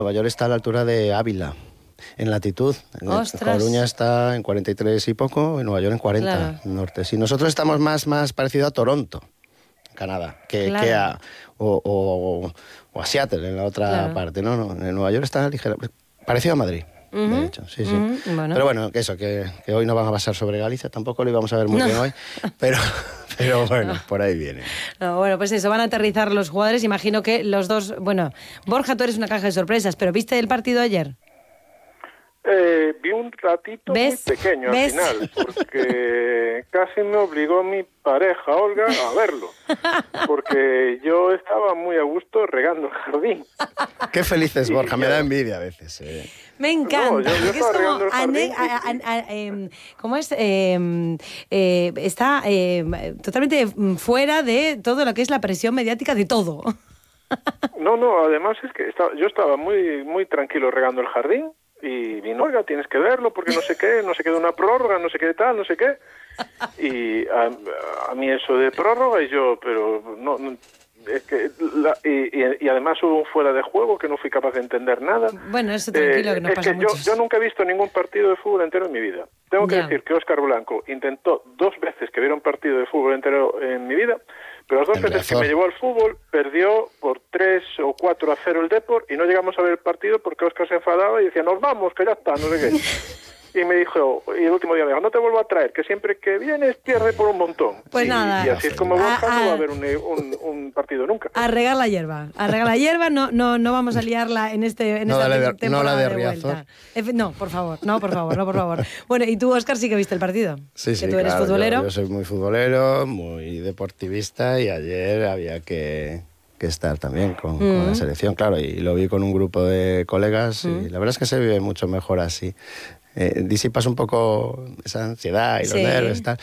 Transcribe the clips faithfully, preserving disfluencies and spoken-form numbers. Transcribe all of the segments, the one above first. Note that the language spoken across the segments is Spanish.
Nueva York está a la altura de Ávila, en latitud. ¡Ostras! Coruña está en cuarenta y tres y poco, y Nueva York en cuarenta, Claro. norte. Sí, nosotros estamos más, más parecido a Toronto, Canadá, que, Claro. que a, o, o, o a Seattle, en la otra Claro. parte. No, no, en Nueva York está ligera, parecido a Madrid. Uh-huh. De hecho, sí, sí. Uh-huh. Bueno. Pero bueno, que eso, que, que hoy no van a pasar sobre Galicia, tampoco lo íbamos a ver muy No. bien hoy, pero, pero bueno, no. Por ahí viene. No, bueno, pues eso, van a aterrizar los jugadores, imagino que los dos, bueno, Borja, tú eres una caja de sorpresas, pero ¿viste el partido ayer? Eh, vi un ratito ¿Ves? muy pequeño ¿Ves? al final, porque casi me obligó mi pareja, Olga, a verlo, porque yo estaba muy a gusto regando el jardín. Qué felices, Sí, Borja, me claro. da envidia a veces. Eh. Me encanta, No, yo- yo porque es estaba como, regando el jardín ane- a- a- a- em, ¿cómo es? Em, eh, está em, totalmente fuera de todo lo que es la presión mediática de todo. No, no, además es que estaba, yo estaba muy muy tranquilo regando el jardín y vino, Olga, tienes que verlo porque no sé qué, no sé qué de una prórroga, no sé qué de tal, no sé qué. Y a, a mí eso de prórroga y yo, pero no... no es que la, y, y, y además hubo un fuera de juego que no fui capaz de entender nada. Bueno, eso tranquilo, Eh, que nos es pasa que yo, mucho. yo nunca he visto ningún partido de fútbol entero en mi vida. Tengo que Ya. decir que Óscar Blanco intentó dos veces que viera un partido de fútbol entero en mi vida, pero las dos En veces que Riazor. me llevó al fútbol perdió por tres o cuatro a cero el Depor y no llegamos a ver el partido porque Óscar se enfadaba y decía, nos vamos, que ya está, no sé qué. Y me dijo, y el último día me dijo, no te vuelvo a traer, que siempre que vienes pierde por un montón. Pues y, nada. Y así es como Borja A- a- no va a haber un, un, un partido nunca. A regar la hierba, a regar la hierba, no, no, no vamos a liarla en este en No esta la de- tem- no la temporada de de Riazor. vuelta. Efe- No, por favor, no, por favor, no, por favor. Bueno, y tú, Óscar, sí que viste el partido. Sí, sí, Que tú eres claro, futbolero. Yo, yo soy muy futbolero, muy deportivista y ayer había que, que estar también con, Mm. con la selección, claro, y lo vi con un grupo de colegas y la verdad es que se vive mucho mejor así. Eh, disipas un poco esa ansiedad y los Sí. nervios y tal.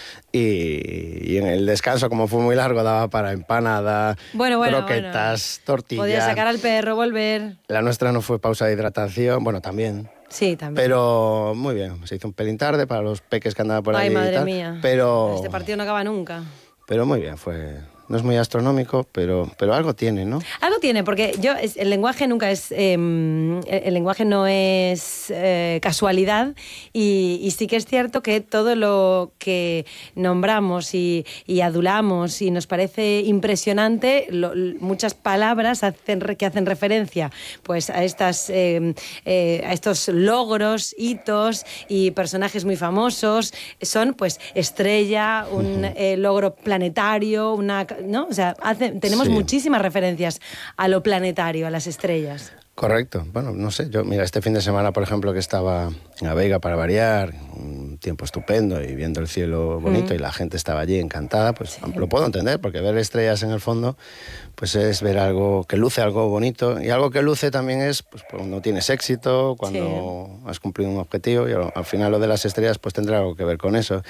Y, y en el descanso, como fue muy largo, daba para empanada, Bueno, bueno, croquetas, bueno. tortillas. Podías sacar al perro, volver. La nuestra no fue pausa de hidratación, bueno, también. Sí, también. Pero muy bien, se hizo un pelín tarde para los peques que andaban por ahí Ay, y madre tal, mía. Pero, Este partido no acaba nunca. pero muy bien, fue... No es muy astronómico, pero, pero algo tiene, ¿no? Algo tiene, porque yo es- el lenguaje nunca es eh, el, el lenguaje no es eh, casualidad y, y sí que es cierto que todo lo que nombramos y, y adulamos y nos parece impresionante, lo- muchas palabras hacen, re- que hacen referencia pues a estas eh, eh, a estos logros, hitos y personajes muy famosos son pues estrella, un eh, logro planetario, una ¿no? O sea, hace, tenemos Sí. muchísimas referencias a lo planetario, a las estrellas. Correcto. Bueno, no sé, yo, mira, este fin de semana, por ejemplo, que estaba en La Vega para variar, un tiempo estupendo y viendo el cielo bonito Mm. y la gente estaba allí encantada, pues Sí. lo puedo entender, porque ver estrellas en el fondo, pues es ver algo que luce algo bonito y algo que luce también es pues cuando tienes éxito, cuando has cumplido un objetivo y al, al final lo de las estrellas pues tendrá algo que ver con eso.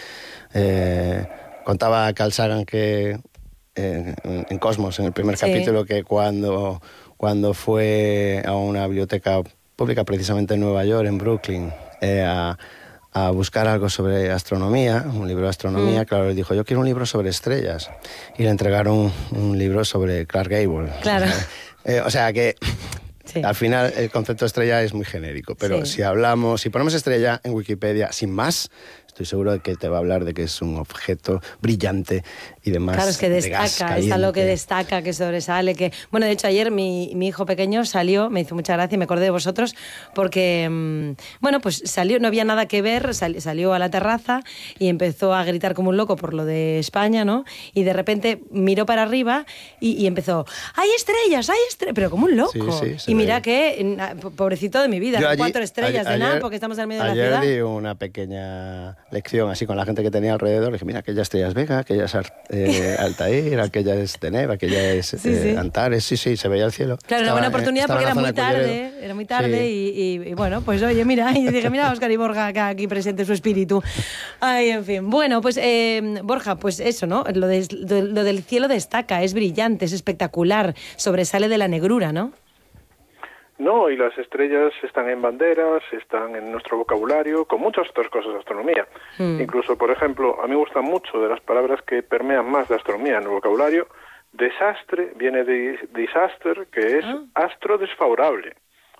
Eh, contaba Carl Sagan que en, en Cosmos, en el primer Sí. capítulo, que cuando, cuando fue a una biblioteca pública, precisamente en Nueva York, en Brooklyn, eh, a, a buscar algo sobre astronomía, un libro de astronomía, Mm. claro, le dijo, yo quiero un libro sobre estrellas. Y le entregaron un, un libro sobre Clark Gable. Claro. Eh, o sea que... Sí. Al final el concepto de estrella es muy genérico, pero Sí. si hablamos, si ponemos estrella en Wikipedia sin más, estoy seguro de que te va a hablar de que es un objeto brillante y demás. Claro, es que de gas destaca, es algo que caliente. destaca, que sobresale, que... Bueno, de hecho, ayer mi, mi hijo pequeño salió, me hizo mucha gracia y me acordé de vosotros, porque, mmm, bueno, pues salió, no había nada que ver, sal, salió a la terraza y empezó a gritar como un loco por lo de España, ¿no? Y de repente miró para arriba y, y empezó, ¡hay estrellas, hay estrellas! Pero como un loco. Sí, sí, se y mira ve. que, na- pobrecito de mi vida, Yo con allí- cuatro estrellas ayer- de nada, ayer- porque estamos en el medio de la Ayer ciudad. di una pequeña lección así con la gente que tenía alrededor. Le dije, mira, aquella estrella es Vega, aquella es Ar- eh, Altair, aquella es Deneb, aquella es Sí, eh, sí. Antares. Sí, sí, se veía el cielo. Claro, era Estaba, buena eh, oportunidad estaba porque en era la muy zona de tarde, Culleredo. era muy tarde Sí. y, y- y bueno, pues oye, mira, y dije, mira, Óscar y Borja acá, aquí presente su espíritu. Ay, en fin. Bueno, pues eh, Borja, pues eso, ¿no? Lo, de- de- lo del cielo destaca, es brillante, es espectacular, sobresale de la negrura, ¿no? No, y las estrellas están en banderas, están en nuestro vocabulario, con muchas otras cosas de astronomía. Mm. Incluso, por ejemplo, a mí me gustan mucho de las palabras que permean más de astronomía en el vocabulario. Desastre viene de disaster, que es Ah. astro desfavorable. O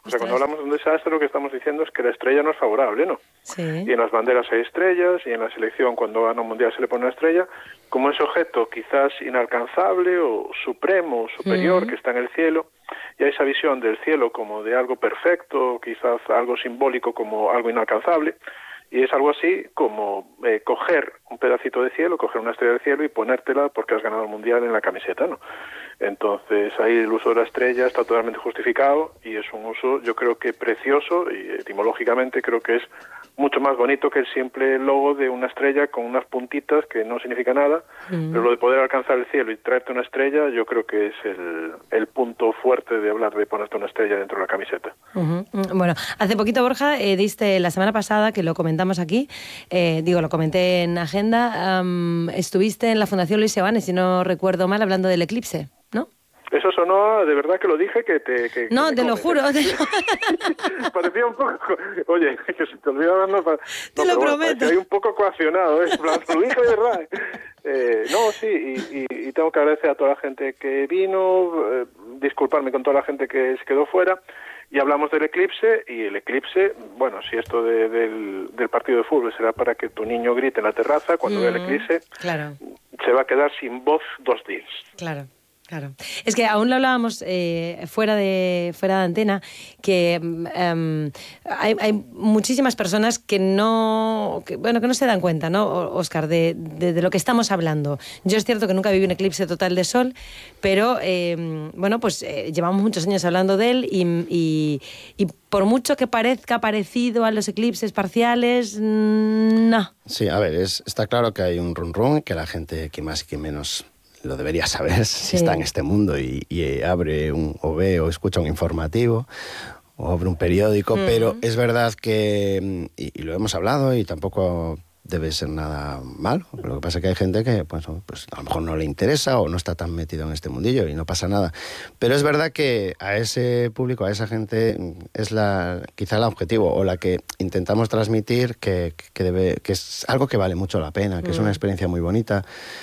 O sea, cuando hablamos de un desastre, lo que estamos diciendo es que la estrella no es favorable, ¿no? Sí. Y en las banderas hay estrellas, y en la selección, cuando gana un mundial, se le pone una estrella, como ese objeto quizás inalcanzable o supremo, o superior, mm. que está en el cielo, y hay esa visión del cielo como de algo perfecto, quizás algo simbólico como algo inalcanzable, y es algo así como eh, coger un pedacito de cielo, coger una estrella del cielo y ponértela porque has ganado el mundial en la camiseta, ¿no? Entonces ahí el uso de la estrella está totalmente justificado y es un uso, yo creo que precioso, y etimológicamente creo que es mucho más bonito que el simple logo de una estrella con unas puntitas que no significa nada, mm. pero lo de poder alcanzar el cielo y traerte una estrella, yo creo que es el, el punto fuerte de hablar de ponerte una estrella dentro de la camiseta. Uh-huh. Bueno, hace poquito, Borja, eh, diste la semana pasada, que lo comentamos aquí, eh, digo, lo comenté en Agenda, um, estuviste en la Fundación Luis Seoane, si no recuerdo mal, hablando del eclipse, ¿no? Eso sonó, de verdad que lo dije, que te... Que, no, que te lo juro. Te... Parecía un poco... Oye, que se te olvidaba... No, no, te lo prometo. Bueno, hay un poco coaccionado, ¿eh? Lo dije de verdad. Eh, no, sí, y, y, y tengo que agradecer a toda la gente que vino, eh, disculparme con toda la gente que se quedó fuera, y hablamos del eclipse, y el eclipse, bueno, si esto de, del, del partido de fútbol será para que tu niño grite en la terraza, cuando mm, vea el eclipse, claro. se va a quedar sin voz dos días. Claro. Claro. Es que aún lo hablábamos eh, fuera de fuera de antena, que um, hay, hay muchísimas personas que no que, bueno, que no se dan cuenta, ¿no, Óscar, de, de, de lo que estamos hablando. Yo es cierto que nunca viví un eclipse total de sol, pero eh, bueno, pues eh, llevamos muchos años hablando de él y, y, y por mucho que parezca parecido a los eclipses parciales, no. Sí, a ver, es, está claro que hay un run run, que la gente, que más y que menos... lo debería saber si sí. está en este mundo y, y abre un, o ve o escucha un informativo o abre un periódico, mm. pero es verdad que, y, y lo hemos hablado y tampoco debe ser nada malo, lo que pasa es que hay gente que pues, pues a lo mejor no le interesa o no está tan metido en este mundillo y no pasa nada, pero es verdad que a ese público, a esa gente es la quizá el objetivo o la que intentamos transmitir que, que, debe, que es algo que vale mucho la pena, que mm. es una experiencia muy bonita.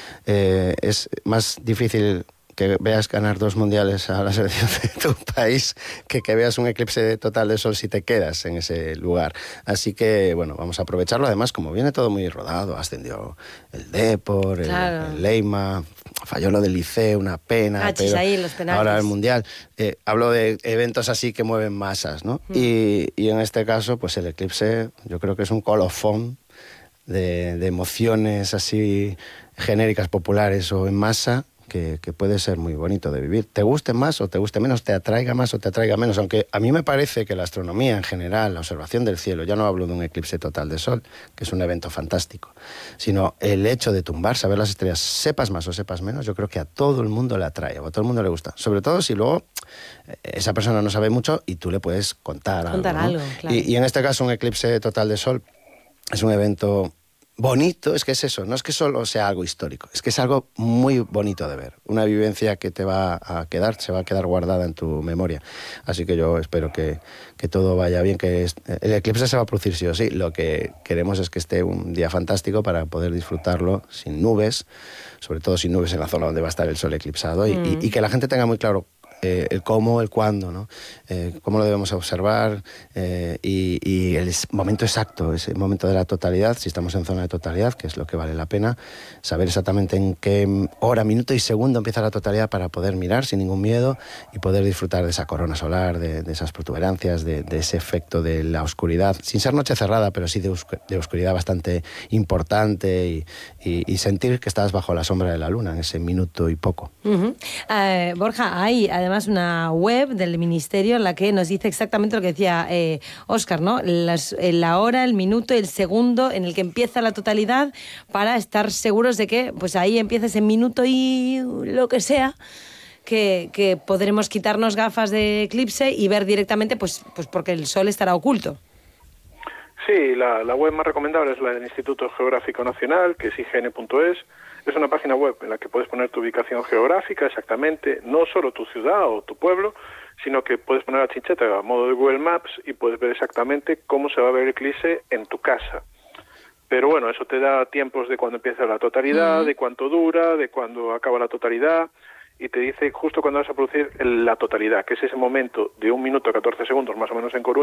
Eh, es más difícil que veas ganar dos mundiales a la selección de tu país que que veas un eclipse total de sol si te quedas en ese lugar. Así que, bueno, vamos a aprovecharlo. Además, como viene todo muy rodado, ascendió el Depor, claro. el, el Leima, falló lo del Liceo, una pena, Hachis pero ahí, los penales. Ahora el mundial. Eh, hablo de eventos así que mueven masas, ¿no? Mm. Y, y en este caso, pues el eclipse yo creo que es un colofón de, de emociones así genéricas, populares o en masa, Que, que puede ser muy bonito de vivir. Te guste más o te guste menos, te atraiga más o te atraiga menos, aunque a mí me parece que la astronomía en general, la observación del cielo, ya no hablo de un eclipse total de sol, que es un evento fantástico, sino el hecho de tumbarse a ver las estrellas, sepas más o sepas menos, yo creo que a todo el mundo le atrae, o a todo el mundo le gusta, sobre todo si luego esa persona no sabe mucho y tú le puedes contar, contar algo, ¿no? algo, claro. y, y en este caso un eclipse total de sol es un evento bonito, es que es eso, no es que solo sea algo histórico, es que es algo muy bonito de ver, una vivencia que te va a quedar, se va a quedar guardada en tu memoria. Así que yo espero que, que todo vaya bien, que es, el eclipse se va a producir sí o sí, lo que queremos es que esté un día fantástico para poder disfrutarlo sin nubes, sobre todo sin nubes en la zona donde va a estar el sol eclipsado, y, mm. y, y que la gente tenga muy claro Eh, el cómo, el cuándo, ¿no? Eh, cómo lo debemos observar eh, y, y el momento exacto, ese momento de la totalidad, si estamos en zona de totalidad, que es lo que vale la pena, saber exactamente en qué hora, minuto y segundo empieza la totalidad para poder mirar sin ningún miedo y poder disfrutar de esa corona solar, de, de esas protuberancias, de, de ese efecto de la oscuridad, sin ser noche cerrada, pero sí de, oscu- de oscuridad bastante importante y, y, y sentir que estás bajo la sombra de la luna en ese minuto y poco. Uh-huh. Uh, Borja, hay además una web del Ministerio en la que nos dice exactamente lo que decía eh, Óscar, ¿no? Las, la hora, el minuto, el segundo en el que empieza la totalidad, para estar seguros de que pues ahí empieza ese minuto y lo que sea, que, que podremos quitarnos gafas de eclipse y ver directamente, pues, pues porque el sol estará oculto. Sí, la, la web más recomendable es la del Instituto Geográfico Nacional, que es i ge ene punto es. Es una página web en la que puedes poner tu ubicación geográfica exactamente, no solo tu ciudad o tu pueblo, sino que puedes poner la chincheta a modo de Google Maps y puedes ver exactamente cómo se va a ver el eclipse en tu casa. Pero bueno, eso te da tiempos de cuándo empieza la totalidad, mm. de cuánto dura, de cuándo acaba la totalidad, y te dice justo cuando vas a producir la totalidad, que es ese momento de un minuto catorce segundos más o menos en Coruña,